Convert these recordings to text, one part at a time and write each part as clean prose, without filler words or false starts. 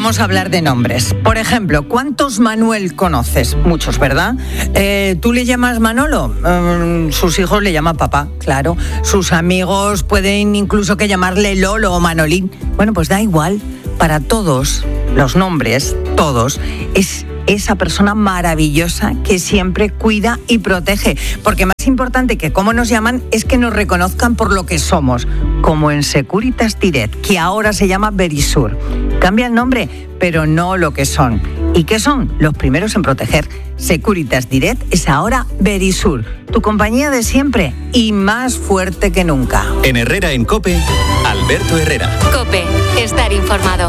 vamos a hablar de nombres. Por ejemplo, ¿cuántos Manuel conoces? Muchos, ¿verdad? ¿Tú le llamas Manolo? Sus hijos le llaman papá, claro. Sus amigos pueden incluso que llamarle Lolo o Manolín. Bueno, pues da igual. Para todos los nombres, todos, es esa persona maravillosa que siempre cuida y protege. Porque más importante que cómo nos llaman es que nos reconozcan por lo que somos. Como en Securitas Direct, que ahora se llama Verisur. Cambia el nombre, pero no lo que son. ¿Y qué son? Los primeros en proteger. Securitas Direct es ahora Verisur, tu compañía de siempre y más fuerte que nunca. En Herrera en COPE, Alberto Herrera. COPE, estar informado.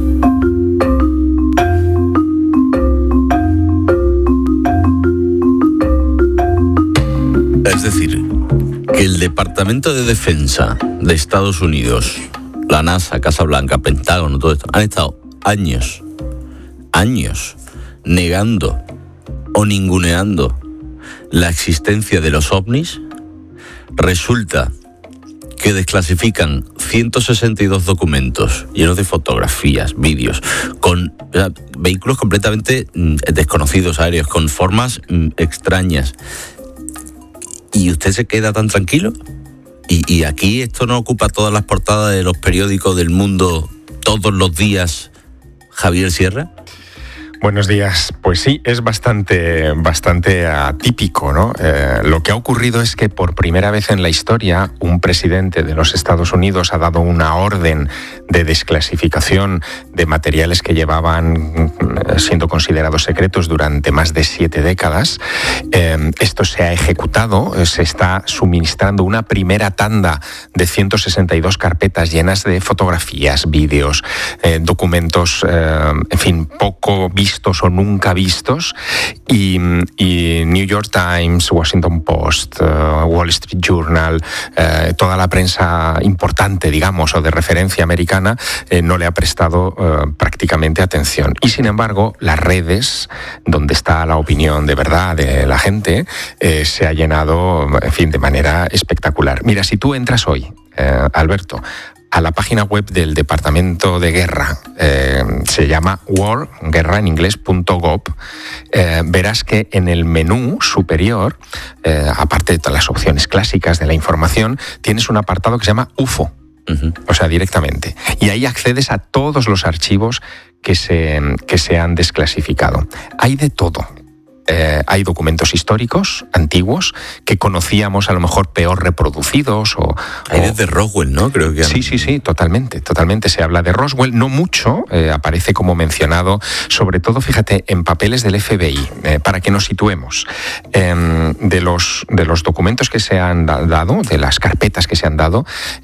Es decir, que el Departamento de Defensa de Estados Unidos, la NASA, Casa Blanca, Pentágono, todo esto, han estado años negando o ninguneando la existencia de los ovnis. Resulta que desclasifican 162 documentos llenos de fotografías, vídeos, con vehículos completamente desconocidos aéreos, con formas extrañas. ¿Y usted se queda tan tranquilo? ¿Y aquí esto no ocupa todas las portadas de los periódicos del mundo todos los días, Javier Sierra? Buenos días. Pues sí, es bastante atípico, ¿no? Lo que ha ocurrido es que por primera vez en la historia un presidente de los Estados Unidos ha dado una orden de desclasificación de materiales que llevaban siendo considerados secretos durante más de 7 décadas. Esto se ha ejecutado, se está suministrando una primera tanda de 162 carpetas llenas de fotografías, vídeos, documentos, en fin, poco vistos o nunca vistos, y New York Times, Washington Post, Wall Street Journal, toda la prensa importante, digamos, o de referencia americana, no le ha prestado prácticamente atención. Y sin embargo, las redes, donde está la opinión de verdad de la gente, se ha llenado, en fin, de manera espectacular. Mira, si tú entras hoy, Alberto, a la página web del Departamento de Guerra, se llama war, guerra en inglés, .gov, verás que en el menú superior, aparte de todas las opciones clásicas de la información, tienes un apartado que se llama UFO, o sea, directamente. Y ahí accedes a todos los archivos que se han desclasificado. Hay de todo. Hay documentos históricos, antiguos, que conocíamos a lo mejor peor reproducidos. Hay desde Roswell, ¿no? Creo que Sí, totalmente. Se habla de Roswell, no mucho, aparece como mencionado, sobre todo, fíjate, en papeles del FBI, para que nos situemos. De los documentos que se han dado, de las carpetas que se han dado,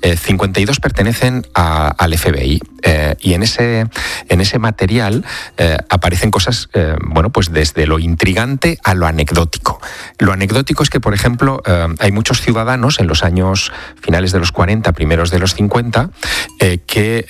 52 pertenecen al FBI. Y en ese material aparecen cosas, bueno, pues desde lo intrigante a lo anecdótico. Lo anecdótico es que, por ejemplo, hay muchos ciudadanos en los años finales de los 40, primeros de los 50, que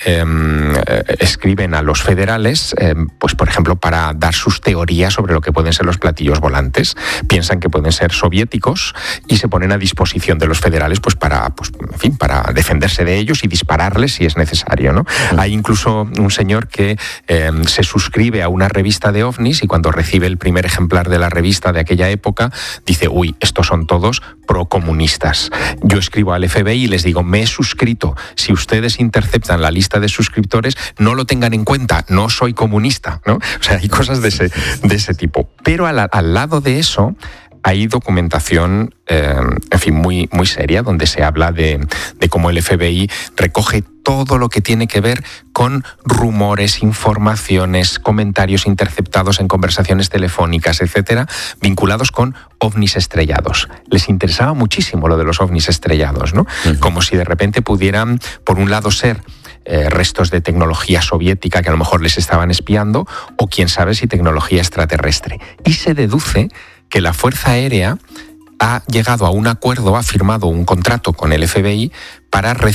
escriben a los federales, pues por ejemplo, para dar sus teorías sobre lo que pueden ser los platillos volantes. Piensan que pueden ser soviéticos y se ponen a disposición de los federales, pues para defenderse de ellos y dispararles si es necesario, ¿no? Hay incluso un señor que se suscribe a una revista de ovnis y cuando recibe el primer ejemplar de la revista de aquella época, dice, uy, estos son todos procomunistas. Yo escribo al FBI y les digo, me he suscrito. Si ustedes interceptan la lista de suscriptores, no lo tengan en cuenta, no soy comunista, ¿no? O sea, hay cosas de ese tipo. Pero al lado de eso, hay documentación, en fin, muy, muy seria, donde se habla de cómo el FBI recoge todo lo que tiene que ver con rumores, informaciones, comentarios interceptados en conversaciones telefónicas, etcétera, vinculados con ovnis estrellados. Les interesaba muchísimo lo de los ovnis estrellados, ¿no? Como si de repente pudieran, por un lado, ser restos de tecnología soviética que a lo mejor les estaban espiando, o quién sabe si tecnología extraterrestre. Y se deduce que la Fuerza Aérea ha llegado a un acuerdo, ha firmado un contrato con el FBI para recibir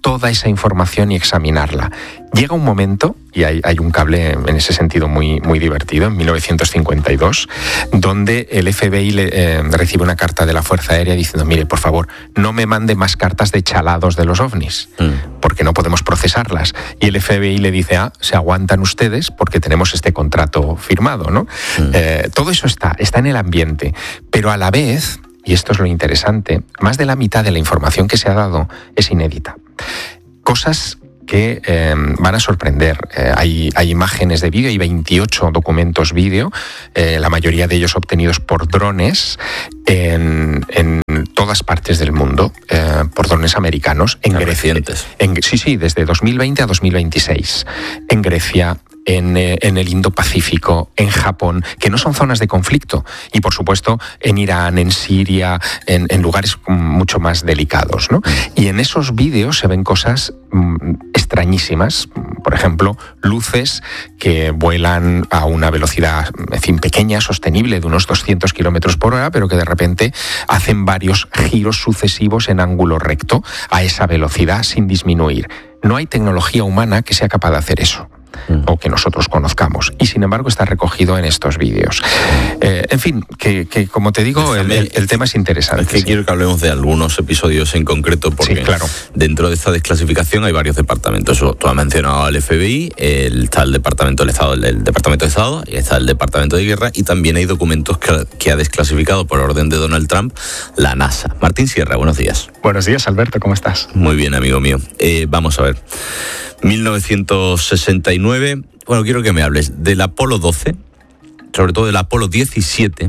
toda esa información y examinarla. Llega un momento, y hay un cable en ese sentido muy, muy divertido, en 1952, donde el FBI recibe una carta de la Fuerza Aérea diciendo: mire, por favor, no me mande más cartas de chalados de los ovnis, porque no podemos procesarlas. Y el FBI le dice: se aguantan ustedes porque tenemos este contrato firmado, ¿no? Todo eso está en el ambiente, pero a la vez, y esto es lo interesante, más de la mitad de la información que se ha dado es inédita. Cosas que van a sorprender. Hay imágenes de vídeo, hay 28 documentos vídeo, la mayoría de ellos obtenidos por drones en todas partes del mundo, por drones americanos. En Grecia. Sí, desde 2020 a 2026. En Grecia, en el Indo-Pacífico, en Japón, que no son zonas de conflicto, y por supuesto en Irán, en Siria, en lugares mucho más delicados, ¿no? Y en esos vídeos se ven cosas extrañísimas, por ejemplo, luces que vuelan a una velocidad, en fin, pequeña, sostenible, de unos 200 kilómetros por hora, pero que de repente hacen varios giros sucesivos en ángulo recto a esa velocidad sin disminuir. No hay tecnología humana que sea capaz de hacer eso, o que nosotros conozcamos, y sin embargo está recogido en estos vídeos. En fin, que como te digo, el tema es interesante. Es que quiero que hablemos de algunos episodios en concreto, porque claro, dentro de esta desclasificación hay varios departamentos. Tú has mencionado al FBI, está el Departamento del Estado, el Departamento de Estado, y está el Departamento de Guerra, y también hay documentos que ha desclasificado por orden de Donald Trump la NASA. Martín Sierra, buenos días. Buenos días, Alberto, ¿cómo estás? Muy bien, amigo mío. Vamos a ver. 1969, bueno, quiero que me hables del Apolo 12, sobre todo del Apolo 17,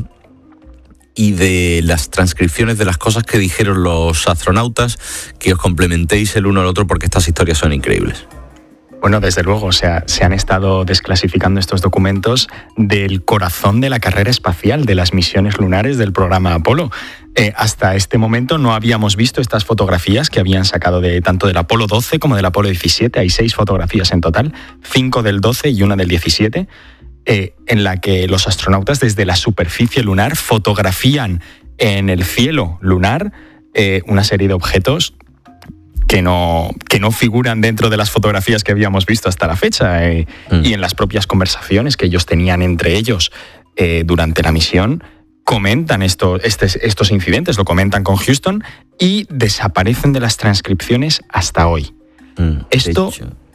y de las transcripciones de las cosas que dijeron los astronautas, que os complementéis el uno al otro, porque estas historias son increíbles. Bueno, desde luego, o sea, se han estado desclasificando estos documentos del corazón de la carrera espacial, de las misiones lunares del programa Apolo. Hasta este momento no habíamos visto estas fotografías que habían sacado tanto del Apolo 12 como del Apolo 17. Hay 6 fotografías en total, 5 del 12 y una del 17, en la que los astronautas desde la superficie lunar fotografían en el cielo lunar una serie de objetos que no figuran dentro de las fotografías que habíamos visto hasta la fecha, y en las propias conversaciones que ellos tenían entre ellos durante la misión, comentan estos incidentes, lo comentan con Houston, y desaparecen de las transcripciones hasta hoy. Esto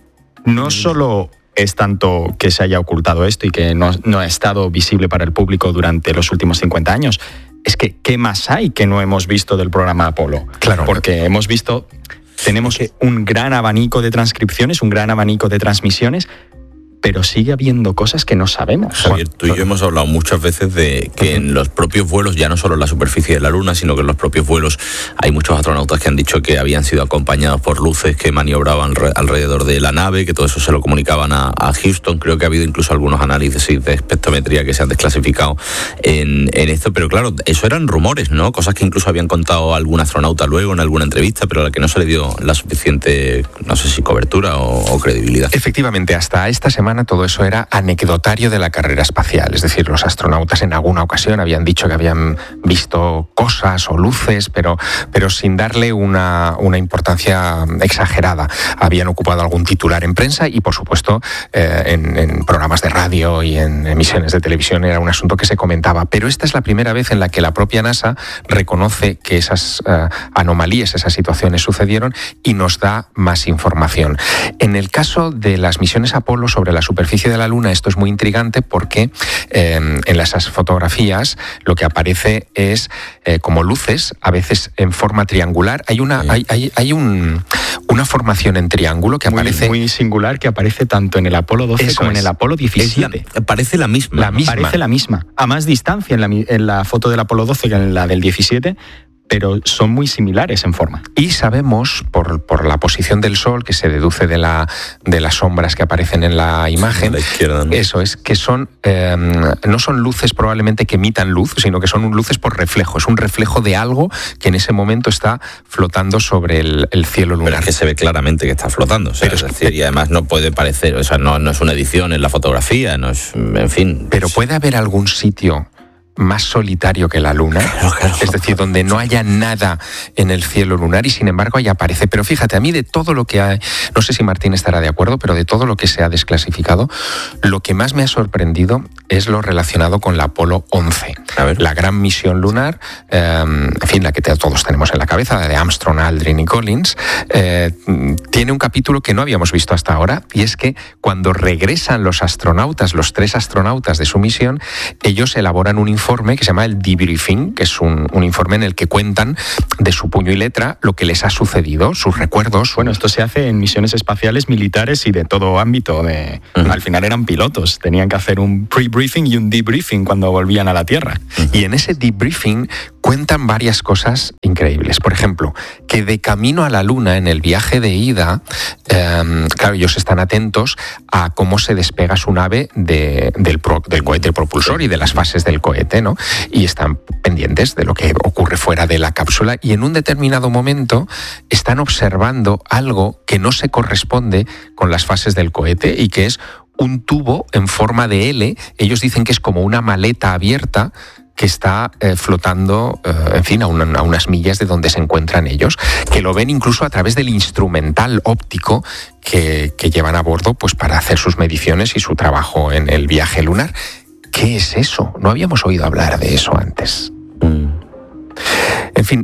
no solo es tanto que se haya ocultado esto y que no ha estado visible para el público durante los últimos 50 años, es que ¿qué más hay que no hemos visto del programa Apolo? Claro. Porque tenemos un gran abanico de transcripciones, un gran abanico de transmisiones, pero sigue habiendo cosas que no sabemos. Javier, tú y yo hemos hablado muchas veces de que en los propios vuelos, ya no solo en la superficie de la Luna, sino que en los propios vuelos hay muchos astronautas que han dicho que habían sido acompañados por luces que maniobraban alrededor de la nave, que todo eso se lo comunicaban a Houston. Creo que ha habido incluso algunos análisis de espectrometría que se han desclasificado en esto, pero claro, eso eran rumores, ¿no? Cosas que incluso habían contado algún astronauta luego en alguna entrevista, pero a la que no se le dio la suficiente, no sé si cobertura o credibilidad. Efectivamente, hasta esta semana todo eso era anecdotario de la carrera espacial. Es decir, los astronautas en alguna ocasión habían dicho que habían visto cosas o luces, pero sin darle una importancia exagerada. Habían ocupado algún titular en prensa y, por supuesto, en programas de radio y en emisiones de televisión era un asunto que se comentaba. Pero esta es la primera vez en la que la propia NASA reconoce que esas anomalías, esas situaciones sucedieron y nos da más información. En el caso de las misiones Apolo sobre la superficie de la Luna, esto es muy intrigante porque en esas fotografías lo que aparece es como luces, a veces en forma triangular. Hay una formación en triángulo que aparece... Muy singular, que aparece tanto en el Apolo 12 como en el Apolo 17. Parece la misma. Parece la misma. A más distancia en la foto del Apolo 12 que en la del 17, pero son muy similares en forma. Y sabemos, por la posición del Sol, que se deduce de las sombras que aparecen en la imagen, a la izquierda, ¿no? Eso es, que no son luces probablemente que emitan luz, sino que son luces por reflejo. Es un reflejo de algo que en ese momento está flotando sobre el cielo lunar. Pero es que se ve claramente que está flotando. O sea, es decir, y además no puede parecer, o sea, no es una edición en la fotografía, no es, en fin. Pero puede haber algún sitio más solitario que la Luna, claro. es decir, donde no haya nada en el cielo lunar y sin embargo ahí aparece. Pero fíjate, a mí de todo lo que hay, no sé si Martín estará de acuerdo, pero de todo lo que se ha desclasificado, lo que más me ha sorprendido es lo relacionado con la Apolo 11, la gran misión lunar, en fin, la que todos tenemos en la cabeza, la de Armstrong, Aldrin y Collins. Tiene un capítulo que no habíamos visto hasta ahora, y es que cuando regresan los astronautas, los 3 astronautas de su misión, ellos elaboran un informe que se llama el debriefing, que es un informe en el que cuentan de su puño y letra lo que les ha sucedido, sus recuerdos. Bueno, esto se hace en misiones espaciales, militares y de todo ámbito. Al final eran pilotos, tenían que hacer un pre-briefing y un debriefing cuando volvían a la Tierra. Y en ese debriefing cuentan varias cosas increíbles. Por ejemplo, que de camino a la Luna, en el viaje de ida, claro, ellos están atentos a cómo se despega su nave del cohete propulsor y de las fases del cohete, ¿no? Y están pendientes de lo que ocurre fuera de la cápsula, y en un determinado momento están observando algo que no se corresponde con las fases del cohete y que es un tubo en forma de L. Ellos dicen que es como una maleta abierta que está flotando, en fin, a unas millas de donde se encuentran ellos, que lo ven incluso a través del instrumental óptico que llevan a bordo, pues, para hacer sus mediciones y su trabajo en el viaje lunar. ¿Qué es eso? No habíamos oído hablar de eso antes. En fin,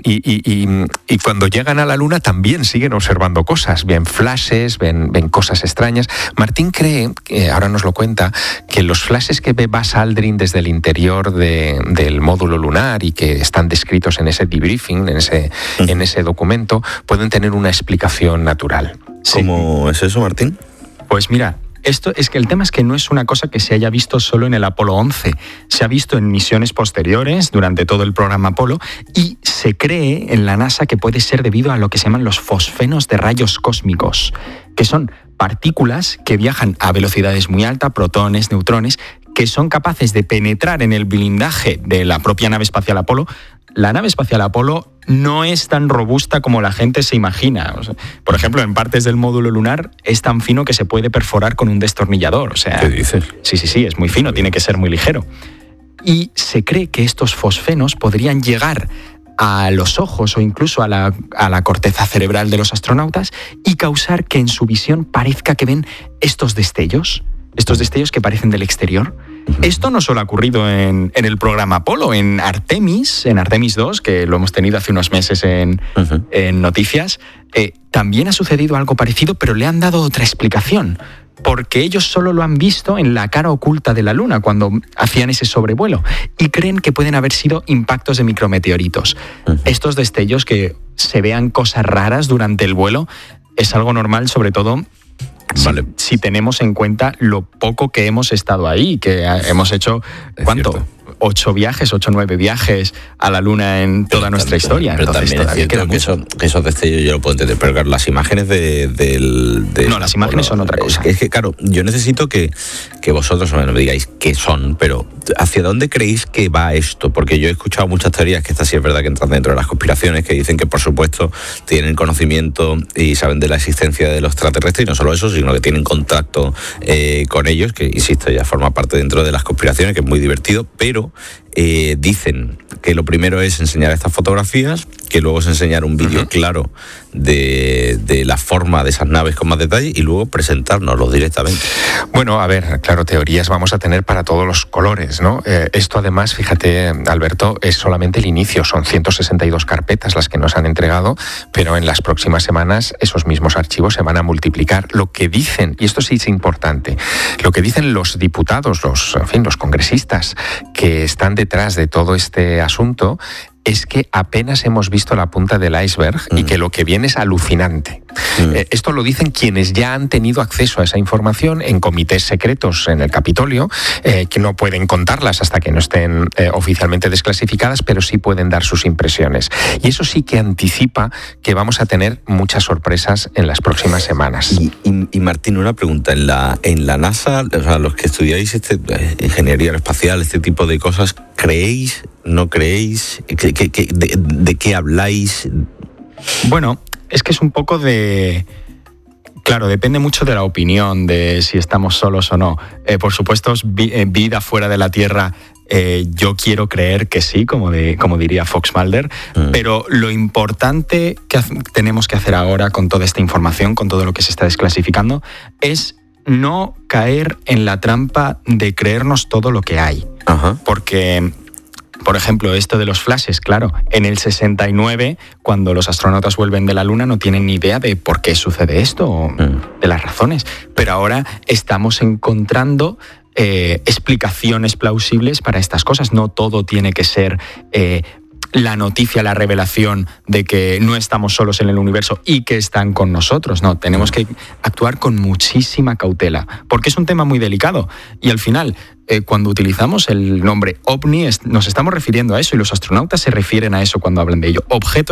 y cuando llegan a la Luna también siguen observando cosas, ven flashes, ven cosas extrañas. Martín cree, ahora nos lo cuenta, que los flashes que ve Buzz Aldrin desde el interior del módulo lunar y que están descritos en ese debriefing, en ese documento, pueden tener una explicación natural. ¿Cómo es eso, Martín? Pues mira, esto es que el tema es que no es una cosa que se haya visto solo en el Apolo 11. Se ha visto en misiones posteriores durante todo el programa Apolo, y se cree en la NASA que puede ser debido a lo que se llaman los fosfenos de rayos cósmicos, que son partículas que viajan a velocidades muy altas, protones, neutrones, que son capaces de penetrar en el blindaje de la propia nave espacial Apolo. La nave espacial Apolo no es tan robusta como la gente se imagina. O sea, por ejemplo, en partes del módulo lunar es tan fino que se puede perforar con un destornillador. O sea, ¿qué dices? Sí, es muy fino, tiene que ser muy ligero. Y se cree que estos fosfenos podrían llegar a los ojos o incluso a la corteza cerebral de los astronautas y causar que en su visión parezca que ven estos destellos que parecen del exterior. Esto no solo ha ocurrido en el programa Apolo, en Artemis 2, que lo hemos tenido hace unos meses en noticias, también ha sucedido algo parecido, pero le han dado otra explicación, porque ellos solo lo han visto en la cara oculta de la Luna cuando hacían ese sobrevuelo, y creen que pueden haber sido impactos de micrometeoritos. Estos destellos, que se vean cosas raras durante el vuelo, es algo normal, sobre todo si tenemos en cuenta lo poco que hemos estado ahí, que hemos hecho, ¿cuánto? Cierto. 8 o 9 viajes a la Luna en toda nuestra historia. Pero entonces también todavía es cierto que esos destellos yo lo puedo entender, pero claro, las imágenes No, las imágenes son otra cosa. Es que claro, yo necesito que vosotros no me digáis qué son, pero ¿hacia dónde creéis que va esto? Porque yo he escuchado muchas teorías, que estas sí es verdad que entran dentro de las conspiraciones, que dicen que por supuesto tienen conocimiento y saben de la existencia de los extraterrestres, y no solo eso, sino que tienen contacto con ellos, que insisto, ya forma parte dentro de las conspiraciones, que es muy divertido, pero dicen que lo primero es enseñar estas fotografías, que luego es enseñar un vídeo claro de la forma de esas naves con más detalle, y luego presentárnoslo directamente. Bueno, a ver, claro, teorías vamos a tener para todos los colores, ¿no? Esto además, fíjate, Alberto, es solamente el inicio. Son 162 carpetas las que nos han entregado, pero en las próximas semanas esos mismos archivos se van a multiplicar. Lo que dicen, y esto sí es importante, lo que dicen los diputados, los congresistas que están detrás de todo este asunto, es que apenas hemos visto la punta del iceberg y que lo que viene es alucinante. Esto lo dicen quienes ya han tenido acceso a esa información en comités secretos en el Capitolio, que no pueden contarlas hasta que no estén oficialmente desclasificadas, pero sí pueden dar sus impresiones. Y eso sí que anticipa que vamos a tener muchas sorpresas en las próximas semanas. Y Martín, una pregunta. En la NASA, o sea, los que estudiáis ingeniería espacial, este tipo de cosas, ¿creéis, no creéis? ¿De qué habláis? Bueno, es que es un poco de... Claro, depende mucho de la opinión, de si estamos solos o no. Por supuesto, vida fuera de la Tierra Yo quiero creer que sí, como diría Fox Mulder, pero lo importante que tenemos que hacer ahora con toda esta información, con todo lo que se está desclasificando, es no caer en la trampa de creernos todo lo que hay. Ajá. Porque, por ejemplo, esto de los flashes, claro, en el 69, cuando los astronautas vuelven de la Luna, no tienen ni idea de por qué sucede esto o de las razones. Pero ahora estamos encontrando explicaciones plausibles para estas cosas. No todo tiene que ser la noticia, la revelación de que no estamos solos en el universo y que están con nosotros. No, tenemos que actuar con muchísima cautela, porque es un tema muy delicado. Y al final, cuando utilizamos el nombre OVNI, nos estamos refiriendo a eso, y los astronautas se refieren a eso cuando hablan de ello. Objeto